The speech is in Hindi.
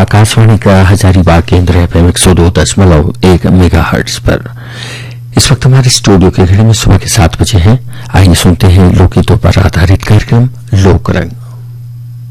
आकाशवाणी का हजारीबाग केंद्र है FM 102.1 मेगाहर्ट्ज पर। इस वक्त हमारे स्टूडियो के घड़ी में सुबह के 7 बजे हैं। आइए सुनते हैं लोकगीतों पर आधारित कार्यक्रम लोक रंग।